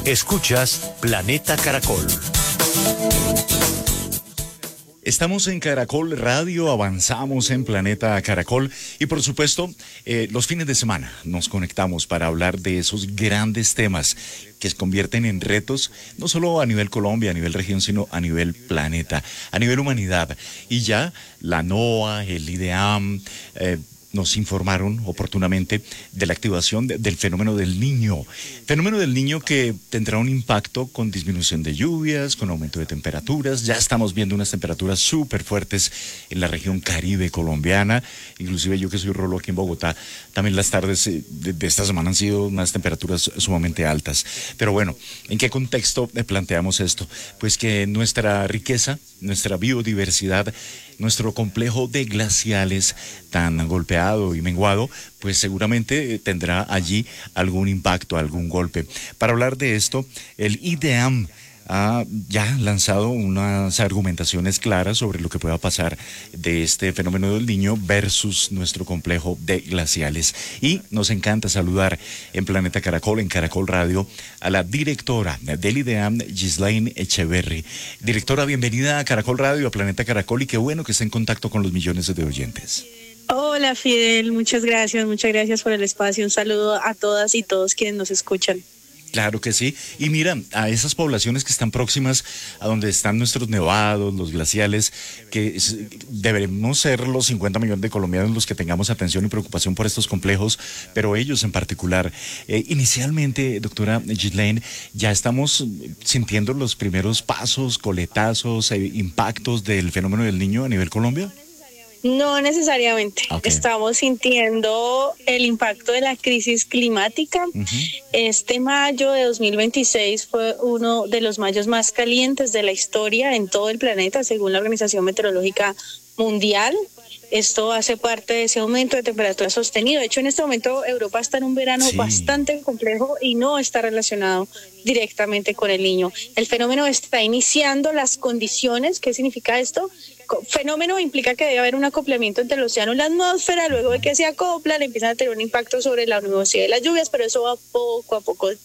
Escuchas Planeta Caracol. Estamos en Caracol Radio, avanzamos en Planeta Caracol y por supuesto los fines de semana nos conectamos para hablar de esos grandes temas que se convierten en retos no solo a nivel Colombia, a nivel región, sino a nivel planeta, a nivel humanidad. Y ya la NOAA, el IDEAM, nos informaron oportunamente de la activación del fenómeno del Niño. Fenómeno del Niño que tendrá un impacto con disminución de lluvias, con aumento de temperaturas. Ya estamos viendo unas temperaturas súper fuertes en la región Caribe colombiana. Inclusive yo que soy rolo aquí en Bogotá, también las tardes de esta semana han sido unas temperaturas sumamente altas. Pero bueno, ¿en qué contexto planteamos esto? Pues que nuestra riqueza, nuestra biodiversidad, nuestro complejo de glaciales tan golpeado y menguado, pues seguramente tendrá allí algún impacto, algún golpe. Para hablar de esto, el IDEAM ha ya lanzado unas argumentaciones claras sobre lo que pueda pasar de este fenómeno del Niño versus nuestro complejo de glaciales. Y nos encanta saludar en Planeta Caracol, en Caracol Radio, a la directora del IDEAM, Ghislaine Echeverry. Directora, bienvenida a Caracol Radio, a Planeta Caracol, y qué bueno que esté en contacto con los millones de oyentes. Hola Fidel, muchas gracias por el espacio. Un saludo a todas y todos quienes nos escuchan. Claro que sí. Y mira, a esas poblaciones que están próximas a donde están nuestros nevados, los glaciales, que deberemos ser los 50 millones de colombianos los que tengamos atención y preocupación por estos complejos, pero ellos en particular. Inicialmente, doctora Ghislaine, ya estamos sintiendo los primeros pasos, coletazos, impactos del fenómeno del Niño a nivel Colombia. No necesariamente. Okay. Estamos sintiendo el impacto de la crisis climática. Uh-huh. Este mayo de 2026 fue uno de los mayos más calientes de la historia en todo el planeta, según la Organización Meteorológica Mundial. Esto hace parte de ese aumento de temperatura sostenido. De hecho, en este momento Europa está en un verano bastante complejo y no está relacionado directamente con el Niño. El fenómeno está iniciando las condiciones. ¿Qué significa esto? Fenómeno implica que debe haber un acoplamiento entre el océano y la atmósfera. Luego de que se acoplan, empiezan a tener un impacto sobre la nubosidad de las lluvias, pero eso va poco a poco. Es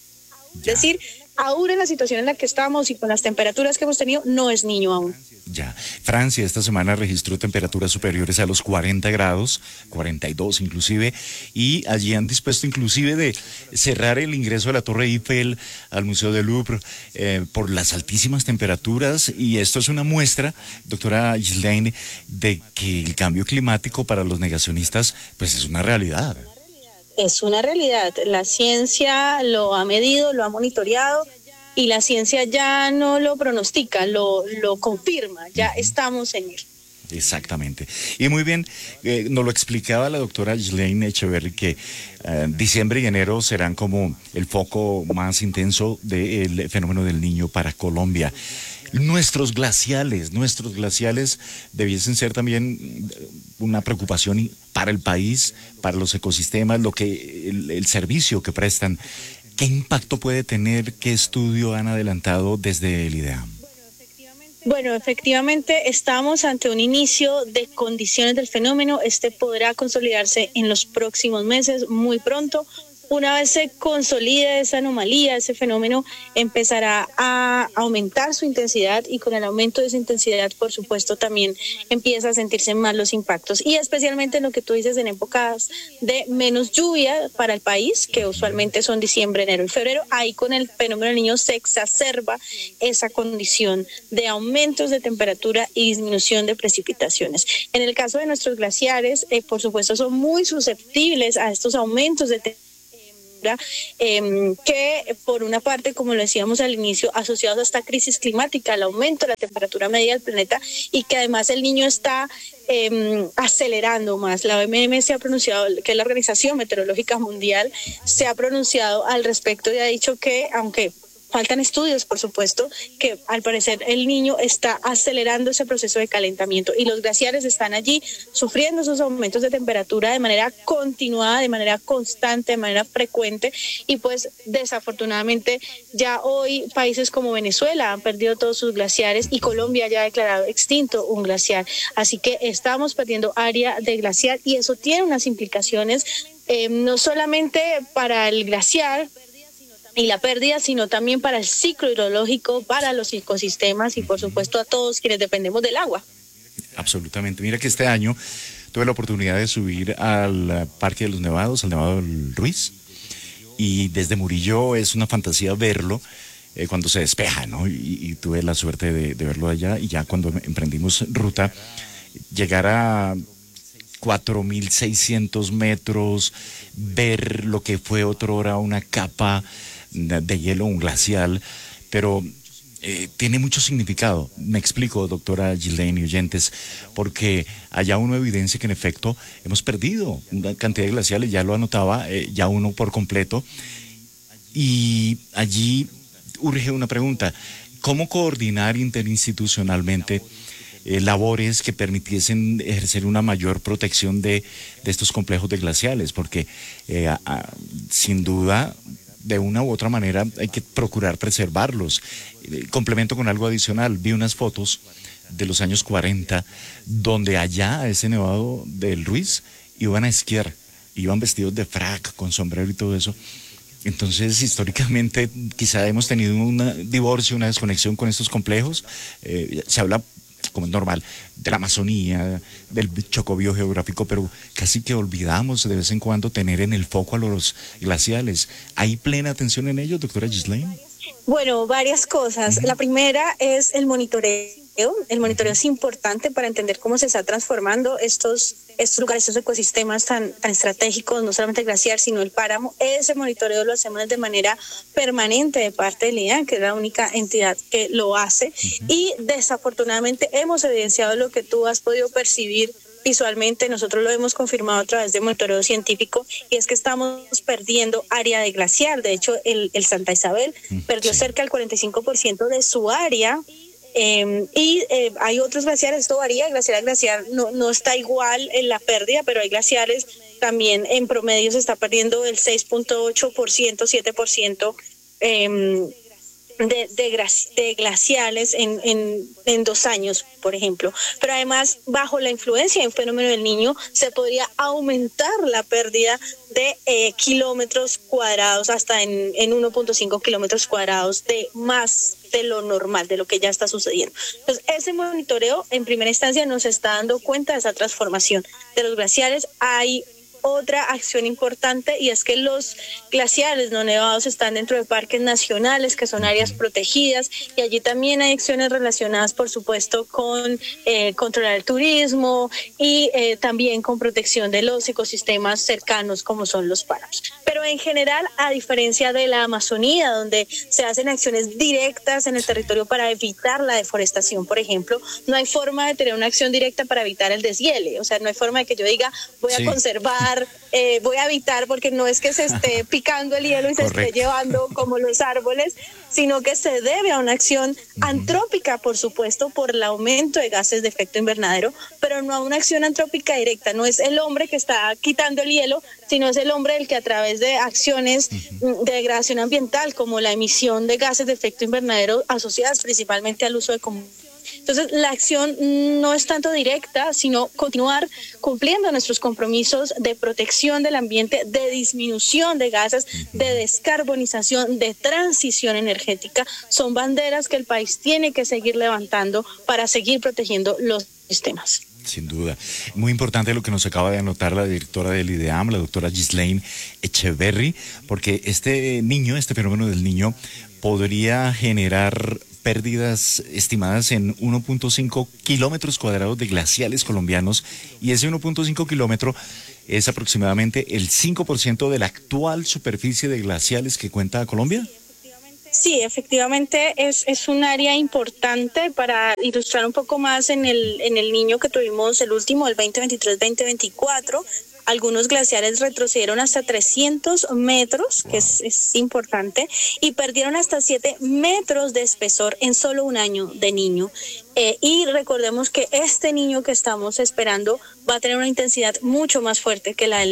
decir, aún en la situación en la que estamos y con las temperaturas que hemos tenido, no es Niño aún. Ya. Francia esta semana registró temperaturas superiores a los 40 grados, 42 inclusive, y allí han dispuesto inclusive de cerrar el ingreso a la Torre Eiffel, al Museo del Louvre, por las altísimas temperaturas, y esto es una muestra, doctora Ghislaine, de que el cambio climático para los negacionistas pues es una realidad. Es una realidad. La ciencia lo ha medido, lo ha monitoreado, y la ciencia ya no lo pronostica, lo confirma, ya estamos en él. Exactamente. Y muy bien, nos lo explicaba la doctora Ghislaine Echeverry que diciembre y enero serán como el foco más intenso del fenómeno del Niño para Colombia. Nuestros glaciales debiesen ser también una preocupación para el país, para los ecosistemas, el servicio que prestan. ¿Qué impacto puede tener? ¿Qué estudio han adelantado desde el IDEAM? Bueno, efectivamente estamos ante un inicio de condiciones del fenómeno. Este podrá consolidarse en los próximos meses, muy pronto. Una vez se consolide esa anomalía, ese fenómeno empezará a aumentar su intensidad, y con el aumento de esa intensidad, por supuesto, también empieza a sentirse más los impactos, y especialmente en lo que tú dices, en épocas de menos lluvia para el país, que usualmente son diciembre, enero y febrero. Ahí con el fenómeno del Niño se exacerba esa condición de aumentos de temperatura y disminución de precipitaciones. En el caso de nuestros glaciares, por supuesto, son muy susceptibles a estos aumentos de temperatura, que por una parte, como lo decíamos al inicio, asociados a esta crisis climática, al aumento de la temperatura media del planeta, y que además el Niño está acelerando más. La OMM se ha pronunciado, que es la Organización Meteorológica Mundial, se ha pronunciado al respecto y ha dicho que, aunque faltan estudios, por supuesto, que al parecer el Niño está acelerando ese proceso de calentamiento, y los glaciares están allí sufriendo esos aumentos de temperatura de manera continuada, de manera constante, de manera frecuente, y pues desafortunadamente ya hoy países como Venezuela han perdido todos sus glaciares, y Colombia ya ha declarado extinto un glaciar. Así que estamos perdiendo área de glaciar, y eso tiene unas implicaciones no solamente para el glaciar, y la pérdida, sino también para el ciclo hidrológico, para los ecosistemas y por supuesto a todos quienes dependemos del agua. Absolutamente. Mira que este año tuve la oportunidad de subir al Parque de los Nevados, al Nevado del Ruiz, y desde Murillo es una fantasía verlo cuando se despeja, ¿no? Y tuve la suerte de verlo allá, y ya cuando emprendimos ruta, llegar a 4.600 metros, ver lo que fue otrora una capa de hielo, un glacial, pero tiene mucho significado. Me explico, doctora Ghislaine y oyentes, porque allá uno evidencia que en efecto hemos perdido una cantidad de glaciales, ya lo anotaba, ya uno por completo, y allí urge una pregunta: ¿cómo coordinar interinstitucionalmente labores que permitiesen ejercer una mayor protección de estos complejos de glaciales? Porque sin duda, de una u otra manera, hay que procurar preservarlos. Complemento con algo adicional: vi unas fotos de los años 40, donde allá, a ese Nevado del Ruiz, iban a esquiar, iban vestidos de frac, con sombrero y todo eso. Entonces, históricamente, quizá hemos tenido un divorcio, una desconexión con estos complejos. Se habla, como es normal, de la Amazonía, del choco biogeográfico, pero casi que olvidamos de vez en cuando tener en el foco a los glaciales. ¿Hay plena atención en ellos, doctora Ghislaine? Bueno, varias cosas. La primera es el monitoreo. El monitoreo es importante para entender cómo se está transformando estos lugares, estos ecosistemas tan estratégicos, no solamente el glaciar, sino el páramo. Ese monitoreo lo hacemos de manera permanente de parte del INEA, que es la única entidad que lo hace. Y desafortunadamente hemos evidenciado lo que tú has podido percibir visualmente. Nosotros lo hemos confirmado a través de monitoreo científico, y es que estamos perdiendo área de glaciar. De hecho, el Santa Isabel perdió cerca del 45% de su área. Hay otros glaciares, esto varía, glaciar a glaciar no está igual en la pérdida, pero hay glaciares también en promedio se está perdiendo el 6.8%, 7% de glaciales en 2 años, por ejemplo. Pero además, bajo la influencia de un fenómeno del Niño, se podría aumentar la pérdida de kilómetros cuadrados hasta en 1.5 kilómetros cuadrados de más de lo normal, de lo que ya está sucediendo. Entonces, ese monitoreo en primera instancia nos está dando cuenta de esa transformación de los glaciares. Hay otra acción importante, y es que los glaciares no nevados están dentro de parques nacionales, que son áreas protegidas, y allí también hay acciones relacionadas, por supuesto, con controlar el turismo y también con protección de los ecosistemas cercanos, como son los páramos. Pero en general, a diferencia de la Amazonía, donde se hacen acciones directas en el territorio para evitar la deforestación, por ejemplo, no hay forma de tener una acción directa para evitar el deshiele. O sea, no hay forma de que yo diga, voy a conservar, voy a evitar, porque no es que se esté picando el hielo y se esté llevando como los árboles, sino que se debe a una acción antrópica, por supuesto, por el aumento de gases de efecto invernadero, pero no a una acción antrópica directa. No es el hombre que está quitando el hielo, sino es el hombre el que, a través de acciones de degradación ambiental, como la emisión de gases de efecto invernadero asociadas principalmente al uso de combustibles. Entonces, la acción no es tanto directa, sino continuar cumpliendo nuestros compromisos de protección del ambiente, de disminución de gases, de descarbonización, de transición energética. Son banderas que el país tiene que seguir levantando para seguir protegiendo los sistemas. Sin duda. Muy importante lo que nos acaba de anotar la directora del IDEAM, la doctora Ghislaine Echeverry, porque este fenómeno del Niño podría generar pérdidas estimadas en 1.5 kilómetros cuadrados de glaciales colombianos, y ese 1.5 kilómetro es aproximadamente el 5% de la actual superficie de glaciales que cuenta Colombia. Sí, efectivamente es un área importante. Para ilustrar un poco más, en el Niño que tuvimos, el último, el 2023-2024, algunos glaciares retrocedieron hasta 300 metros, que es importante, y perdieron hasta 7 metros de espesor en solo un año de Niño. Y recordemos que este Niño que estamos esperando va a tener una intensidad mucho más fuerte que la del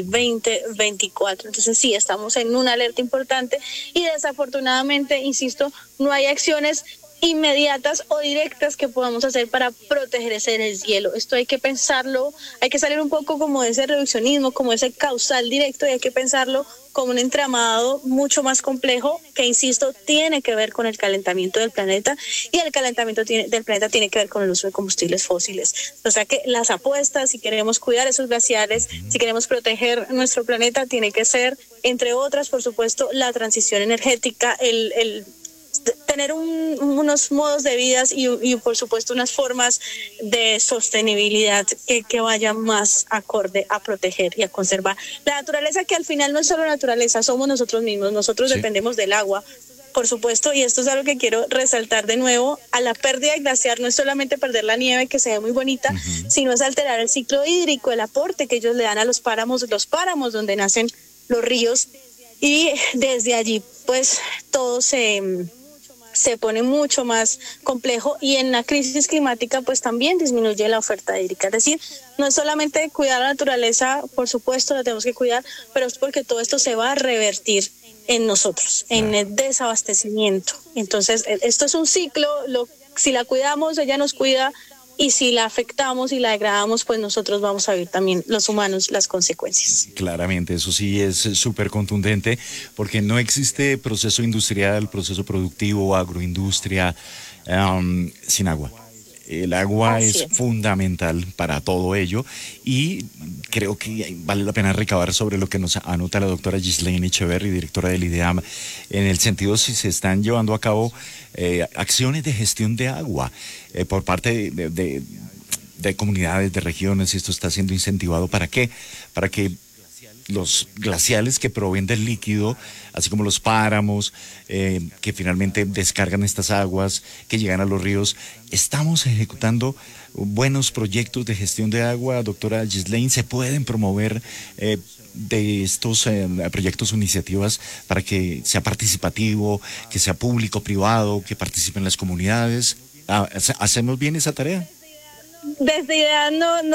2024. Entonces sí, estamos en una alerta importante, y desafortunadamente, insisto, no hay acciones inmediatas o directas que podamos hacer para proteger ese deshielo. Esto hay que pensarlo, hay que salir un poco como de ese reduccionismo, como ese causal directo, y hay que pensarlo como un entramado mucho más complejo que, insisto, tiene que ver con el calentamiento del planeta, y el calentamiento del planeta tiene que ver con el uso de combustibles fósiles. O sea que las apuestas, si queremos cuidar esos glaciares, si queremos proteger nuestro planeta, tiene que ser, entre otras, por supuesto, la transición energética, el tener unos modos de vida y por supuesto unas formas de sostenibilidad que vayan más acorde a proteger y a conservar la naturaleza, que al final no es solo naturaleza, somos nosotros mismos, nosotros dependemos del agua, por supuesto, y esto es algo que quiero resaltar de nuevo. A la pérdida de glaciar no es solamente perder la nieve, que se ve muy bonita, sino es alterar el ciclo hídrico, el aporte que ellos le dan a los páramos donde nacen los ríos, y desde allí pues todo se pone mucho más complejo, y en la crisis climática pues también disminuye la oferta hídrica. Es decir, no es solamente cuidar la naturaleza, por supuesto la tenemos que cuidar, pero es porque todo esto se va a revertir en nosotros, en el desabastecimiento. Entonces, esto es un ciclo, si la cuidamos, ella nos cuida, y si la afectamos y la degradamos, pues nosotros vamos a vivir también, los humanos, las consecuencias. Claramente, eso sí es súper contundente, porque no existe proceso industrial, proceso productivo, agroindustria, sin agua. El agua es fundamental para todo ello, y creo que vale la pena recabar sobre lo que nos anota la doctora Ghislaine Echeverri, directora del IDEAM, en el sentido si se están llevando a cabo acciones de gestión de agua por parte de comunidades, de regiones, y esto está siendo incentivado. ¿Para qué? Para que los glaciales que proveen del líquido, así como los páramos, que finalmente descargan estas aguas, que llegan a los ríos. Estamos ejecutando buenos proyectos de gestión de agua, doctora Ghislaine. ¿Se pueden promover de estos proyectos o iniciativas para que sea participativo, que sea público-privado, que participen las comunidades? ¿Hacemos bien esa tarea? Desde IDEA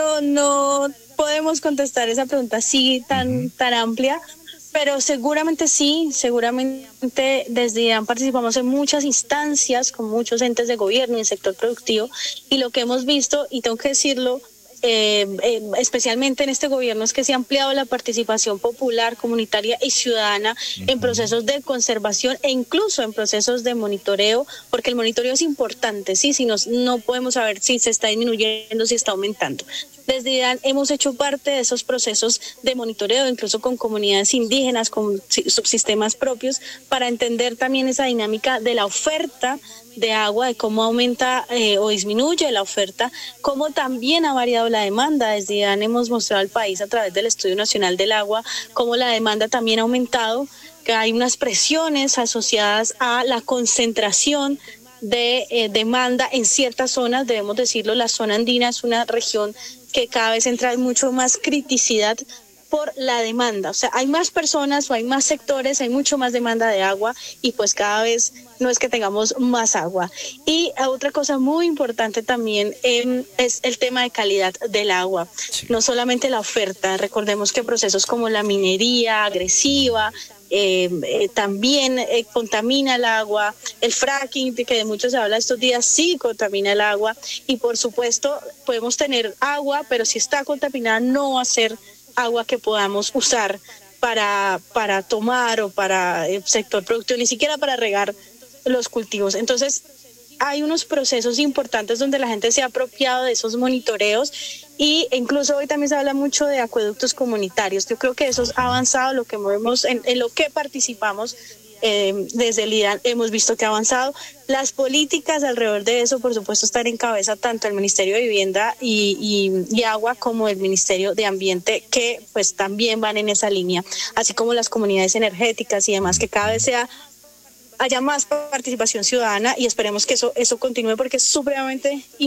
no podemos contestar esa pregunta así tan amplia, pero seguramente sí, seguramente desde IDEA participamos en muchas instancias con muchos entes de gobierno y el sector productivo, y lo que hemos visto, y tengo que decirlo, especialmente en este gobierno, es que se ha ampliado la participación popular, comunitaria y ciudadana en procesos de conservación e incluso en procesos de monitoreo, porque el monitoreo es importante, ¿sí? Si no podemos saber si se está disminuyendo, si está aumentando. Desde IDEA hemos hecho parte de esos procesos de monitoreo, incluso con comunidades indígenas, con subsistemas propios, para entender también esa dinámica de la oferta de agua, de cómo aumenta o disminuye la oferta, cómo también ha variado la demanda. Desde IDEA hemos mostrado al país a través del Estudio Nacional del Agua cómo la demanda también ha aumentado, que hay unas presiones asociadas a la concentración de demanda en ciertas zonas. Debemos decirlo, la zona andina es una región que cada vez entra en mucho más criticidad por la demanda. O sea, hay más personas o hay más sectores, hay mucho más demanda de agua, y pues cada vez no es que tengamos más agua. Y otra cosa muy importante también es el tema de calidad del agua. Sí. No solamente la oferta, recordemos que procesos como la minería agresiva también contamina el agua, el fracking, que de mucho se habla estos días, sí contamina el agua, y por supuesto podemos tener agua, pero si está contaminada no va a ser agua que podamos usar para tomar o para el sector productivo, ni siquiera para regar los cultivos. Entonces hay unos procesos importantes donde la gente se ha apropiado de esos monitoreos, y incluso hoy también se habla mucho de acueductos comunitarios. Yo creo que eso ha avanzado, lo que movemos, en lo que participamos desde el IDEA hemos visto que ha avanzado. Las políticas alrededor de eso, por supuesto, están en cabeza tanto el Ministerio de Vivienda y Agua como el Ministerio de Ambiente, que pues también van en esa línea, así como las comunidades energéticas y demás, que cada vez haya más participación ciudadana, y esperemos que eso continúe porque es supremamente importante.